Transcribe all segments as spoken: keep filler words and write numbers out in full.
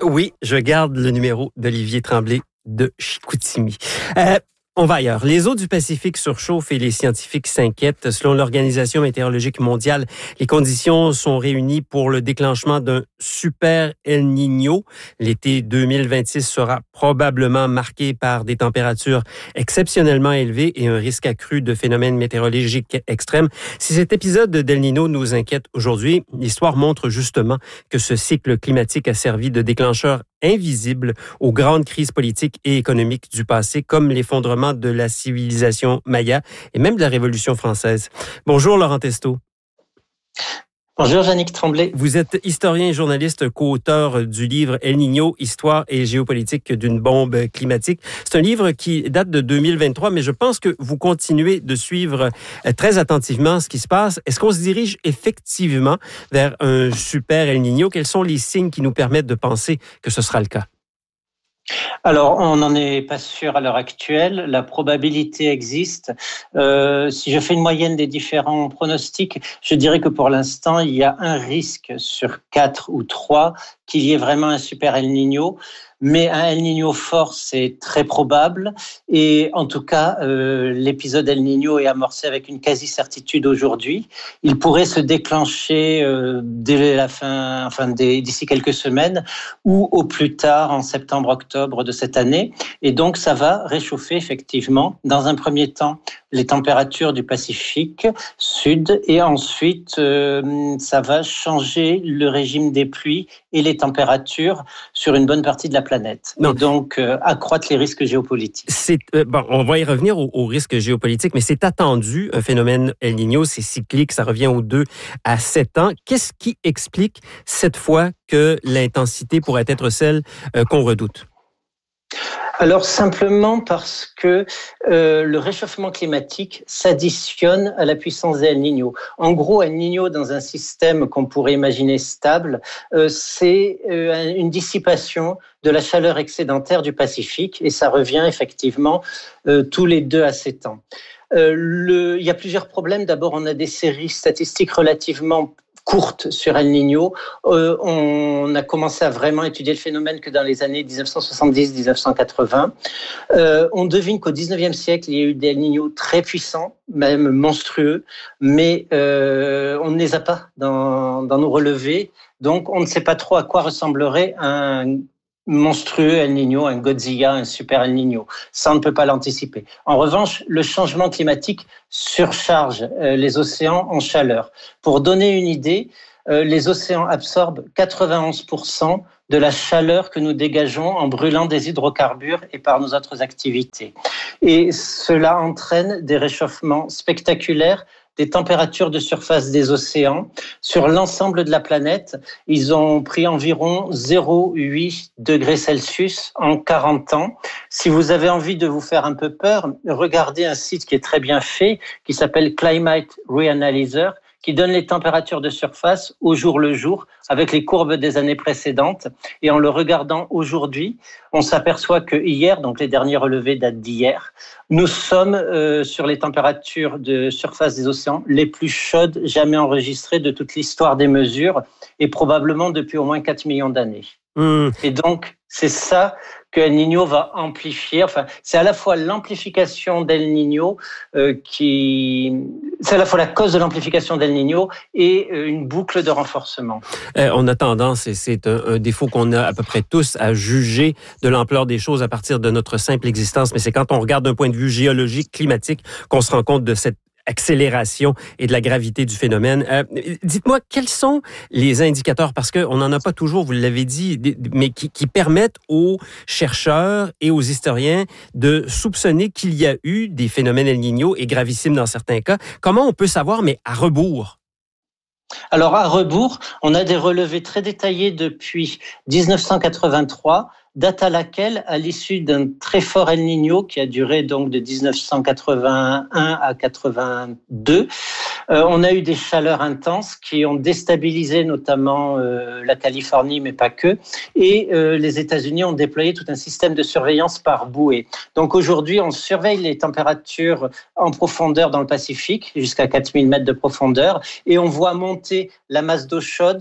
Oui, je garde le numéro d'Olivier Tremblay de Chicoutimi. Euh, On va ailleurs. Les eaux du Pacifique surchauffent et les scientifiques s'inquiètent. Selon l'Organisation météorologique mondiale, les conditions sont réunies pour le déclenchement d'un super El Niño. L'été deux mille vingt-six sera probablement marqué par des températures exceptionnellement élevées et un risque accru de phénomènes météorologiques extrêmes. Si cet épisode d'El Niño nous inquiète aujourd'hui, l'histoire montre justement que ce cycle climatique a servi de déclencheur invisible aux grandes crises politiques et économiques du passé, comme l'effondrement de la civilisation maya et même de la Révolution française. Bonjour Laurent Testo. Bonjour Yannick Tremblay. Vous êtes historien et journaliste, co-auteur du livre El Niño, Histoire et géopolitique d'une bombe climatique. C'est un livre qui date de deux mille vingt-trois, mais je pense que vous continuez de suivre très attentivement ce qui se passe. Est-ce qu'on se dirige effectivement vers un super El Niño? Quels sont les signes qui nous permettent de penser que ce sera le cas? Alors, on n'en est pas sûr à l'heure actuelle. La probabilité existe. Euh, si je fais une moyenne des différents pronostics, je dirais que pour l'instant, il y a un risque sur quatre ou trois qu'il y ait vraiment un super El Niño. Mais un El Niño fort, c'est très probable. Et en tout cas, euh, l'épisode El Niño est amorcé avec une quasi-certitude aujourd'hui. Il pourrait se déclencher euh, dès la fin, enfin dès, d'ici quelques semaines, ou au plus tard en septembre-octobre de cette année. Et donc, ça va réchauffer effectivement, dans un premier temps, les températures du Pacifique Sud, et ensuite, euh, ça va changer le régime des pluies et les températures sur une bonne partie de la planète. Non. Et donc, euh, accroître les risques géopolitiques. C'est, euh, bon, on va y revenir aux, aux risques géopolitiques, mais c'est attendu, un phénomène El Niño, c'est cyclique, ça revient aux deux à sept ans. Qu'est-ce qui explique cette fois que l'intensité pourrait être celle euh, qu'on redoute? Alors simplement parce que euh, le réchauffement climatique s'additionne à la puissance des El Niño. En gros, El Niño dans un système qu'on pourrait imaginer stable, euh, c'est euh, une dissipation de la chaleur excédentaire du Pacifique et ça revient effectivement euh, tous les deux à sept ans. Euh, le, il y a plusieurs problèmes. D'abord, on a des séries statistiques relativement courte sur El Niño. Euh, on a commencé à vraiment étudier le phénomène que dans les années dix-neuf cent soixante-dix à dix-neuf cent quatre-vingts. Euh, on devine qu'au dix-neuvième siècle, il y a eu des El Niño très puissants, même monstrueux, mais euh, on ne les a pas dans, dans nos relevés. Donc, on ne sait pas trop à quoi ressemblerait un monstrueux El Niño, un Godzilla, un super El Niño. Ça, on ne peut pas l'anticiper. En revanche, le changement climatique surcharge euh, les océans en chaleur. Pour donner une idée, euh, les océans absorbent quatre-vingt-onze pour cent de la chaleur que nous dégageons en brûlant des hydrocarbures et par nos autres activités. Et cela entraîne des réchauffements spectaculaires des températures de surface des océans sur l'ensemble de la planète. Ils ont pris environ zéro virgule huit degrés Celsius en quarante ans. Si vous avez envie de vous faire un peu peur, regardez un site qui est très bien fait, qui s'appelle Climate Reanalyzer, qui donne les températures de surface au jour le jour avec les courbes des années précédentes. Et en le regardant aujourd'hui, on s'aperçoit que hier, donc les derniers relevés datent d'hier, nous sommes euh, sur les températures de surface des océans les plus chaudes jamais enregistrées de toute l'histoire des mesures et probablement depuis au moins quatre millions d'années. Mmh. Et donc, c'est ça que El Niño va amplifier. Enfin, c'est à la fois l'amplification d'El Niño euh, qui... C'est à la fois la cause de l'amplification d'El Niño et euh, une boucle de renforcement. Euh, on a tendance, et c'est un, un défaut qu'on a à peu près tous, à juger de l'ampleur des choses à partir de notre simple existence. Mais c'est quand on regarde d'un point de vue géologique, climatique, qu'on se rend compte de cette accélération et de la gravité du phénomène. Euh, dites-moi, quels sont les indicateurs, parce qu'on n'en a pas toujours, vous l'avez dit, mais qui, qui permettent aux chercheurs et aux historiens de soupçonner qu'il y a eu des phénomènes El Niño et gravissimes dans certains cas. Comment on peut savoir, mais à rebours? Alors, à rebours, on a des relevés très détaillés depuis dix-neuf cent quatre-vingt-trois, date à laquelle, à l'issue d'un très fort El Niño qui a duré donc de dix-neuf cent quatre-vingt-un à quatre-vingt-deux, euh, on a eu des chaleurs intenses qui ont déstabilisé notamment euh, la Californie, mais pas que, et euh, les États-Unis ont déployé tout un système de surveillance par bouée. Donc aujourd'hui, on surveille les températures en profondeur dans le Pacifique, jusqu'à quatre mille mètres de profondeur, et on voit monter la masse d'eau chaude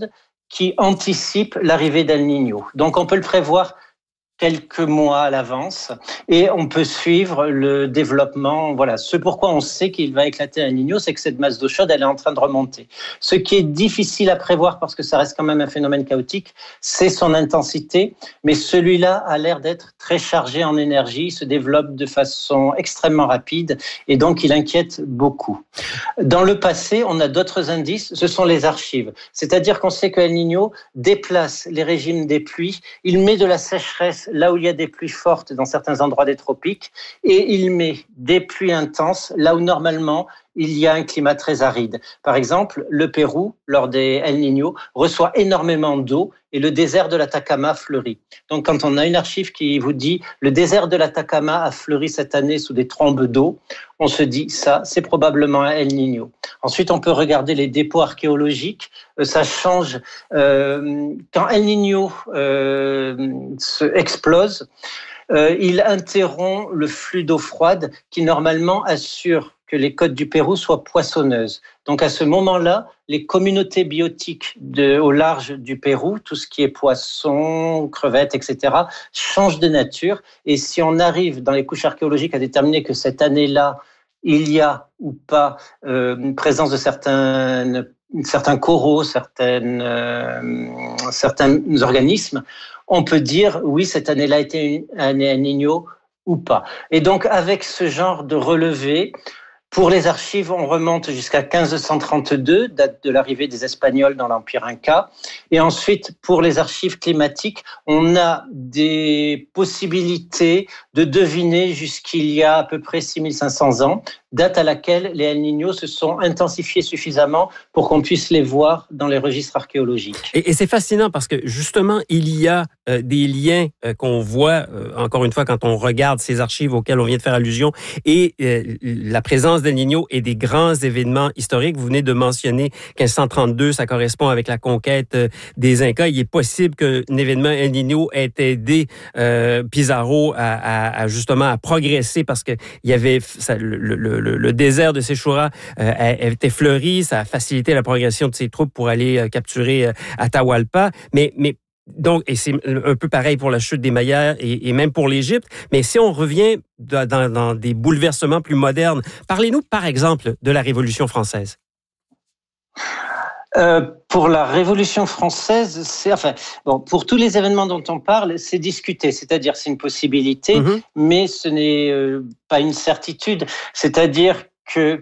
qui anticipe l'arrivée d'El Niño. Donc on peut le prévoir quelques mois à l'avance et on peut suivre le développement. Voilà, ce pourquoi on sait qu'il va éclater un Niño, c'est que cette masse d'eau chaude, elle est en train de remonter. Ce qui est difficile à prévoir parce que ça reste quand même un phénomène chaotique, c'est son intensité, mais celui-là a l'air d'être très chargé en énergie, il se développe de façon extrêmement rapide et donc il inquiète beaucoup. Dans le passé, on a d'autres indices, ce sont les archives. C'est-à-dire qu'on sait que El Niño déplace les régimes des pluies, il met de la sécheresse là où il y a des pluies fortes dans certains endroits des tropiques, et il met des pluies intenses là où normalement il y a un climat très aride. Par exemple, le Pérou, lors des El Niño, reçoit énormément d'eau et le désert de l'Atacama fleurit. Donc quand on a une archive qui vous dit « le désert de l'Atacama a fleuri cette année sous des trombes d'eau », on se dit « ça, c'est probablement un El Niño ». Ensuite, on peut regarder les dépôts archéologiques. Ça change. Euh, quand El Niño euh, se explose, euh, il interrompt le flux d'eau froide qui normalement assure que les côtes du Pérou soient poissonneuses. Donc à ce moment-là, les communautés biotiques de, au large du Pérou, tout ce qui est poissons, crevettes, et cetera, changent de nature. Et si on arrive dans les couches archéologiques à déterminer que cette année-là, il y a ou pas euh, une présence de certains, certains coraux, certaines, euh, certains organismes, on peut dire oui, cette année-là a été une année El Niño ou pas. Et donc avec ce genre de relevé, pour les archives, on remonte jusqu'à quinze cent trente-deux, date de l'arrivée des Espagnols dans l'Empire Inca. Et ensuite, pour les archives climatiques, on a des possibilités de deviner jusqu'il y a à peu près six mille cinq cents ans, date à laquelle les El Niño se sont intensifiés suffisamment pour qu'on puisse les voir dans les registres archéologiques. Et, et c'est fascinant parce que justement, il y a euh, des liens euh, qu'on voit, euh, encore une fois, quand on regarde ces archives auxquelles on vient de faire allusion, et euh, la présence d'El Niño et des grands événements historiques. Vous venez de mentionner quinze cent trente-deux, ça correspond avec la conquête euh, des Incas. Il est possible qu'un événement El Niño ait aidé euh, Pizarro à, à, à justement à progresser parce que il y avait ça, le, le, le, le désert de Sechura euh, était fleuri, ça a facilité la progression de ses troupes pour aller euh, capturer euh, Atahualpa. Mais, mais donc, et c'est un peu pareil pour la chute des Mayas et, et même pour l'Égypte. Mais si on revient dans, dans, dans des bouleversements plus modernes, parlez-nous par exemple de la Révolution française. Euh, pour la Révolution française, c'est enfin bon pour tous les événements dont on parle, c'est discuté, c'est-à-dire c'est une possibilité, mm-hmm. mais ce n'est euh, pas une certitude. C'est-à-dire que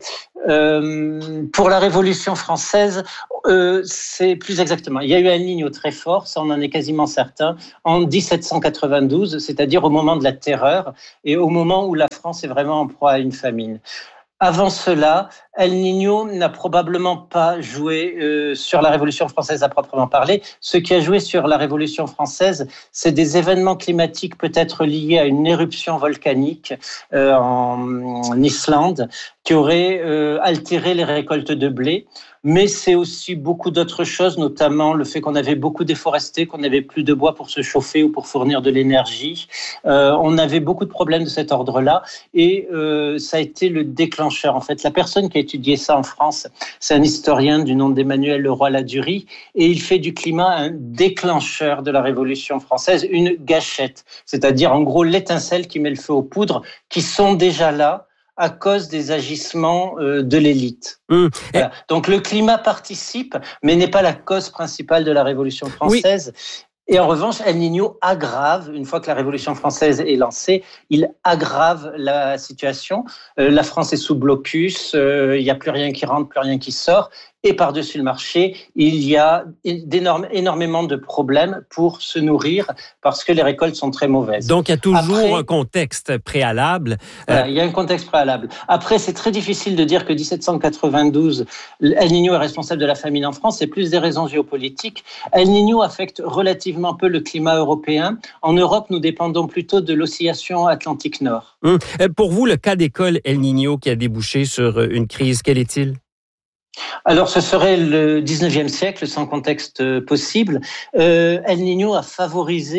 euh, pour la Révolution française, euh, c'est plus exactement. Il y a eu un El Niño très fort, ça on en est quasiment certain, en dix-sept cent quatre-vingt-douze, c'est-à-dire au moment de la Terreur et au moment où la France est vraiment en proie à une famine. Avant cela, El Niño n'a probablement pas joué euh, sur la Révolution française à proprement parler. Ce qui a joué sur la Révolution française, c'est des événements climatiques peut-être liés à une éruption volcanique euh, en, en Islande qui aurait euh, altéré les récoltes de blé. Mais c'est aussi beaucoup d'autres choses, notamment le fait qu'on avait beaucoup déforesté, qu'on n'avait plus de bois pour se chauffer ou pour fournir de l'énergie. Euh, on avait beaucoup de problèmes de cet ordre-là et euh, ça a été le déclencheur. En fait, la personne qui a étudié ça en France, c'est un historien du nom d'Emmanuel Leroy-Ladurie et il fait du climat un déclencheur de la Révolution française, une gâchette, c'est-à-dire en gros l'étincelle qui met le feu aux poudres qui sont déjà là à cause des agissements euh, de l'élite. Mmh. Voilà. Donc le climat participe, mais n'est pas la cause principale de la Révolution française. Oui. Et en revanche, El Niño aggrave, une fois que la Révolution française est lancée, il aggrave la situation. Euh, la France est sous blocus, euh, il n'y a plus rien qui rentre, plus rien qui sort. Et par-dessus le marché, il y a d'énormes, énormément de problèmes pour se nourrir parce que les récoltes sont très mauvaises. Donc, il y a toujours Après, un contexte préalable. Voilà, il y a un contexte préalable. Après, c'est très difficile de dire que dix-sept cent quatre-vingt-douze, El Niño est responsable de la famine en France. C'est plus des raisons géopolitiques. El Niño affecte relativement peu le climat européen. En Europe, nous dépendons plutôt de l'oscillation Atlantique Nord. Hum. Pour vous, le cas d'école El Niño qui a débouché sur une crise, quel est-il? Alors, ce serait le dix-neuvième siècle, sans contexte possible. Euh, El Niño a favorisé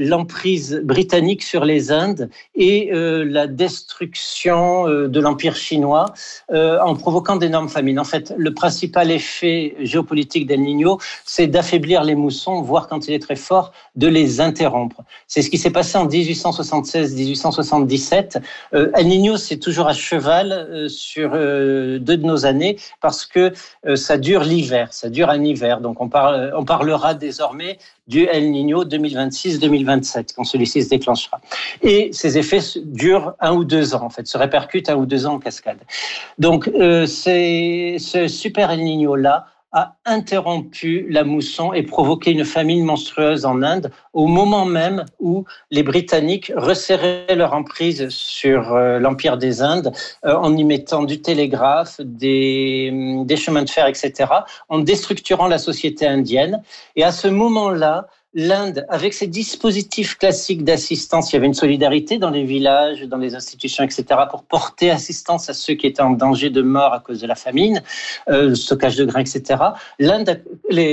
l'emprise britannique sur les Indes et euh, la destruction euh, de l'Empire chinois euh, en provoquant d'énormes famines. En fait, le principal effet géopolitique d'El Niño, c'est d'affaiblir les moussons, voire quand il est très fort, de les interrompre. C'est ce qui s'est passé en dix-huit cent soixante-seize dix-huit cent soixante-dix-sept. Euh, El Niño, c'est toujours à cheval euh, sur euh, deux de nos années parce que euh, ça dure l'hiver, ça dure un hiver. Donc on, parle, on parlera désormais du El Niño deux mille vingt-six deux mille vingt-sept, quand celui-ci se déclenchera. Et ces effets durent un ou deux ans, en fait, se répercutent un ou deux ans en cascade. Donc euh, c'est, ce super El Niño-là a interrompu la mousson et provoqué une famine monstrueuse en Inde au moment même où les Britanniques resserraient leur emprise sur euh, l'Empire des Indes euh, en y mettant du télégraphe, des, des chemins de fer, et cetera, en déstructurant la société indienne. Et à ce moment-là, l'Inde, avec ses dispositifs classiques d'assistance, il y avait une solidarité dans les villages, dans les institutions, et cetera, pour porter assistance à ceux qui étaient en danger de mort à cause de la famine, euh, le stockage de grains, et cetera. L'Inde,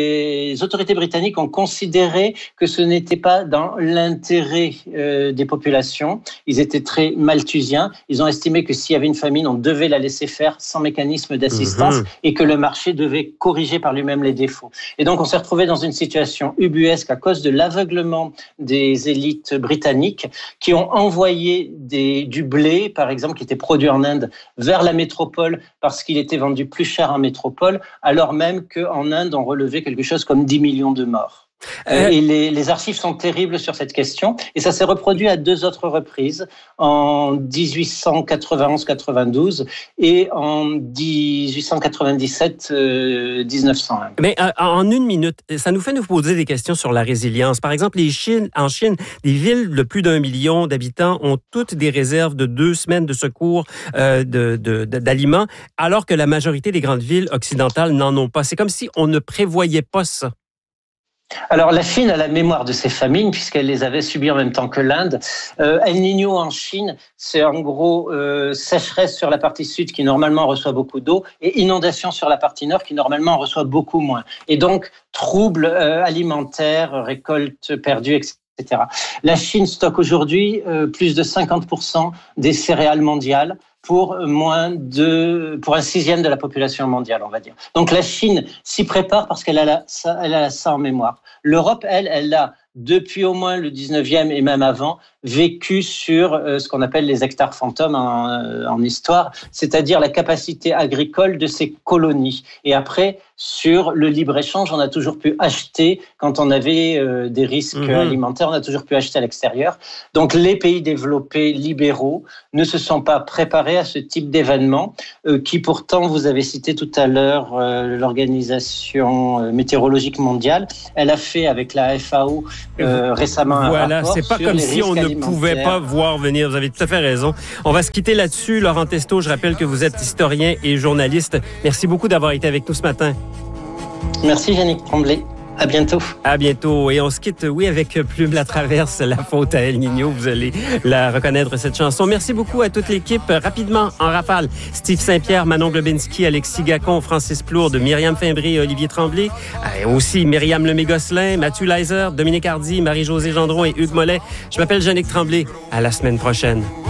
les autorités britanniques ont considéré que ce n'était pas dans l'intérêt euh, des populations. Ils étaient très malthusiens. Ils ont estimé que s'il y avait une famine, on devait la laisser faire sans mécanisme d'assistance mmh. et que le marché devait corriger par lui-même les défauts. Et donc, on s'est retrouvé dans une situation ubuesque à cause de l'aveuglement des élites britanniques qui ont envoyé des, du blé, par exemple, qui était produit en Inde, vers la métropole parce qu'il était vendu plus cher en métropole, alors même qu'en Inde, on relevait quelque chose comme dix millions de morts. Euh, et les, les archives sont terribles sur cette question. Et ça s'est reproduit à deux autres reprises, en dix-huit cent quatre-vingt-onze quatre-vingt-douze et en dix-huit cent quatre-vingt-dix-sept dix-neuf cent un. Mais euh, en une minute, ça nous fait nous poser des questions sur la résilience. Par exemple, les Chine, en Chine, des villes de plus d'un million d'habitants ont toutes des réserves de deux semaines de secours euh, de, de, de, d'aliments, alors que la majorité des grandes villes occidentales n'en ont pas. C'est comme si on ne prévoyait pas ça. Alors la Chine a la mémoire de ces famines puisqu'elle les avait subies en même temps que l'Inde. Euh, El Niño en Chine, c'est en gros euh, sécheresse sur la partie sud qui normalement reçoit beaucoup d'eau et inondation sur la partie nord qui normalement reçoit beaucoup moins. Et donc troubles euh, alimentaires, récoltes perdues, et cetera. La Chine stocke aujourd'hui euh, plus de cinquante pour cent des céréales mondiales pour moins de, pour un sixième de la population mondiale, on va dire. Donc la Chine s'y prépare parce qu'elle a la, ça, elle a ça en mémoire. L'Europe, elle, elle a depuis au moins le dix-neuvième et même avant, vécu sur euh, ce qu'on appelle les hectares fantômes en, euh, en histoire, c'est-à-dire la capacité agricole de ces colonies. Et après, sur le libre-échange, on a toujours pu acheter, quand on avait euh, des risques mmh. alimentaires, on a toujours pu acheter à l'extérieur. Donc les pays développés libéraux ne se sont pas préparés à ce type d'événement, euh, qui pourtant, vous avez cité tout à l'heure euh, l'Organisation météorologique mondiale, elle a fait avec la F A O Euh, récemment un voilà, rapport c'est pas comme si on ne pouvait pas voir venir. Vous avez tout à fait raison. On va se quitter là-dessus. Laurent Testo, je rappelle que vous êtes historien et journaliste. Merci beaucoup d'avoir été avec nous ce matin. Merci, Yannick Tremblay. À bientôt. À bientôt. Et on se quitte, oui, avec Plume la Traverse, la faute à El Niño. Vous allez la reconnaître, cette chanson. Merci beaucoup à toute l'équipe. Rapidement, en rafale, Steve Saint-Pierre, Manon Globinski, Alexis Gacon, Francis Plourde, Myriam Fimbry et Olivier Tremblay. Et aussi Myriam Lemay-Gosselin, Mathieu Leiser, Dominique Hardy, Marie-Josée Gendron et Hugues Mollet. Je m'appelle Yannick Tremblay. À la semaine prochaine.